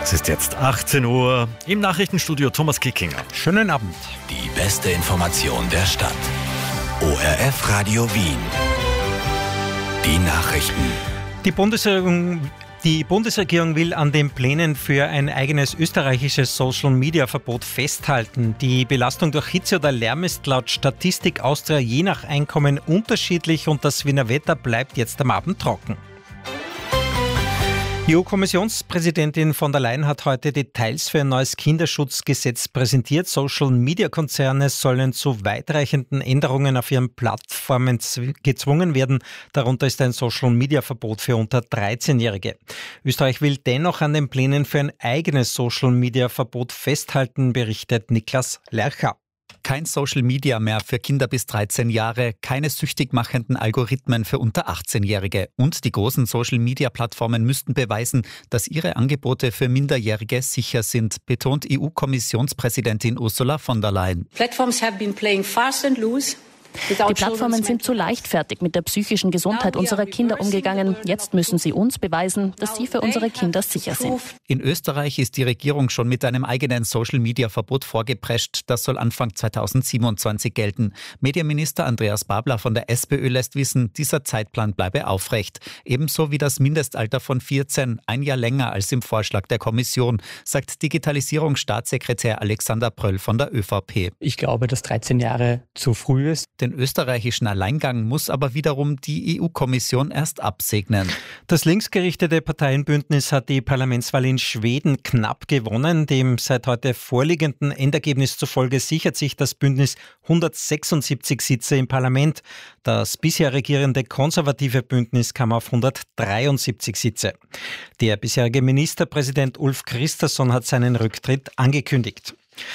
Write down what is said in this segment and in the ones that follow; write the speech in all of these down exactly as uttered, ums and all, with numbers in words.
Es ist jetzt achtzehn Uhr, im Nachrichtenstudio Thomas Kickinger. Schönen Abend. Die beste Information der Stadt. O R F Radio Wien. Die Nachrichten. Die Bundesregierung, die Bundesregierung will an den Plänen für ein eigenes österreichisches Social-Media-Verbot festhalten. Die Belastung durch Hitze oder Lärm ist laut Statistik Austria je nach Einkommen unterschiedlich und das Wiener Wetter bleibt jetzt am Abend trocken. Die E U-Kommissionspräsidentin von der Leyen hat heute Details für ein neues Kinderschutzgesetz präsentiert. Social-Media-Konzerne sollen zu weitreichenden Änderungen auf ihren Plattformen gezwungen werden. Darunter ist ein Social-Media-Verbot für unter dreizehnjährige. Österreich will dennoch an den Plänen für ein eigenes Social-Media-Verbot festhalten, berichtet Niklas Lercher. Kein Social Media mehr für Kinder bis dreizehn Jahre, keine süchtig machenden Algorithmen für unter achtzehnjährige. Und die großen Social Media Plattformen müssten beweisen, dass ihre Angebote für Minderjährige sicher sind, betont E U-Kommissionspräsidentin Ursula von der Leyen. Platforms have been playing fast and loose. Die Plattformen sind zu leichtfertig mit der psychischen Gesundheit unserer Kinder umgegangen. Jetzt müssen sie uns beweisen, dass sie für unsere Kinder sicher sind. In Österreich ist die Regierung schon mit einem eigenen Social-Media-Verbot vorgeprescht. Das soll Anfang zweitausendsiebenundzwanzig gelten. Medienminister Andreas Babler von der SPÖ lässt wissen, dieser Zeitplan bleibe aufrecht. Ebenso wie das Mindestalter von vierzehn, ein Jahr länger als im Vorschlag der Kommission, sagt Digitalisierungsstaatssekretär Alexander Pröll von der ÖVP. Ich glaube, dass dreizehn Jahre zu früh ist. Den österreichischen Alleingang muss aber wiederum die E U-Kommission erst absegnen. Das linksgerichtete Parteienbündnis hat die Parlamentswahl in Schweden knapp gewonnen. Dem seit heute vorliegenden Endergebnis zufolge sichert sich das Bündnis hundertsechsundsiebzig Sitze im Parlament. Das bisher regierende konservative Bündnis kam auf hundertdreiundsiebzig Sitze. Der bisherige Ministerpräsident Ulf Kristersson hat seinen Rücktritt angekündigt.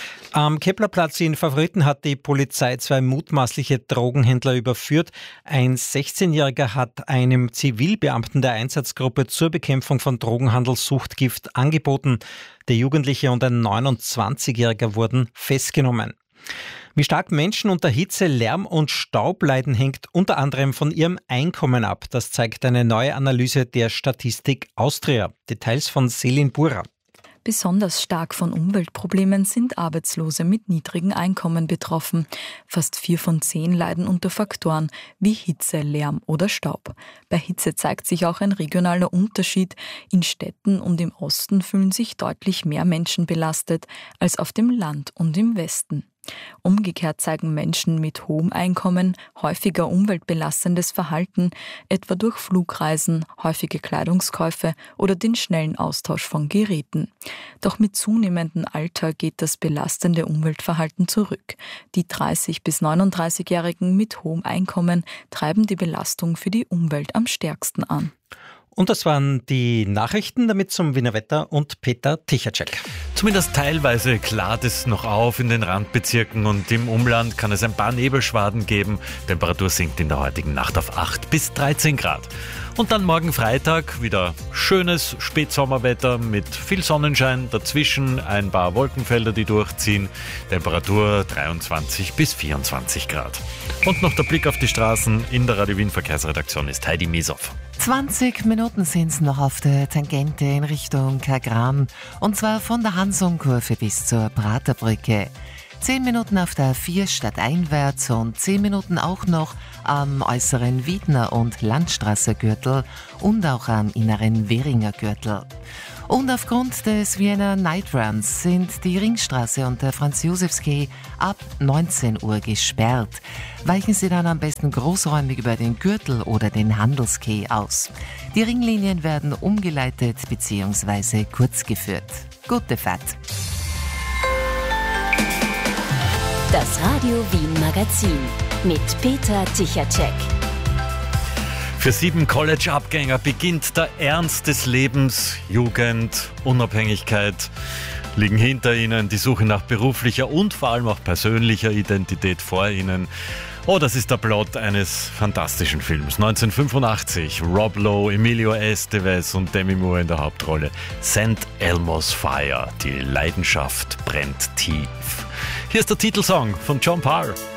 Am Keplerplatz in Favoriten hat die Polizei zwei mutmaßliche Drogenhändler überführt. Ein sechzehnjähriger hat einem Zivilbeamten der Einsatzgruppe zur Bekämpfung von Drogenhandel Suchtgift angeboten. Der Jugendliche und ein neunundzwanzigjähriger wurden festgenommen. Wie stark Menschen unter Hitze, Lärm und Staub leiden, hängt unter anderem von ihrem Einkommen ab. Das zeigt eine neue Analyse der Statistik Austria. Details von Selin Bura. Besonders stark von Umweltproblemen sind Arbeitslose mit niedrigen Einkommen betroffen. Fast vier von zehn leiden unter Faktoren wie Hitze, Lärm oder Staub. Bei Hitze zeigt sich auch ein regionaler Unterschied. In Städten und im Osten fühlen sich deutlich mehr Menschen belastet als auf dem Land und im Westen. Umgekehrt zeigen Menschen mit hohem Einkommen häufiger umweltbelastendes Verhalten, etwa durch Flugreisen, häufige Kleidungskäufe oder den schnellen Austausch von Geräten. Doch mit zunehmendem Alter geht das belastende Umweltverhalten zurück. Die dreißig- bis neununddreißigjährigen mit hohem Einkommen treiben die Belastung für die Umwelt am stärksten an. Und das waren die Nachrichten, damit zum Wiener Wetter und Peter Tichacek. Zumindest teilweise klart es noch auf in den Randbezirken und im Umland kann es ein paar Nebelschwaden geben. Temperatur sinkt in der heutigen Nacht auf acht bis dreizehn Grad. Und dann morgen Freitag wieder schönes Spätsommerwetter mit viel Sonnenschein, dazwischen ein paar Wolkenfelder, die durchziehen. Temperatur dreiundzwanzig bis vierundzwanzig Grad. Und noch der Blick auf die Straßen. In der Radio Wien Verkehrsredaktion ist Heidi Miesow. zwanzig Minuten sind es noch auf der Tangente in Richtung Kagran. Und zwar von der Hansung-Kurve bis zur Praterbrücke. zehn Minuten auf der A vier stadteinwärts und zehn Minuten auch noch am äußeren Wiedner- und Landstraße-Gürtel und auch am inneren Währinger Gürtel. Und aufgrund des Wiener Nightruns sind die Ringstraße und der Franz-Josefs-Quai ab neunzehn Uhr gesperrt. Weichen Sie dann am besten großräumig über den Gürtel oder den Handelsquai aus. Die Ringlinien werden umgeleitet bzw. kurzgeführt. Gute Fahrt! Das Radio Wien Magazin mit Peter Tichacek. Für sieben College-Abgänger beginnt der Ernst des Lebens. Jugend, Unabhängigkeit liegen hinter ihnen, die Suche nach beruflicher und vor allem auch persönlicher Identität vor ihnen. Oh, das ist der Plot eines fantastischen Films. neunzehnhundertfünfundachtzig, Rob Lowe, Emilio Estevez und Demi Moore in der Hauptrolle. Saint Elmo's Fire, die Leidenschaft brennt tief. Hier ist der Titelsong von John Parr.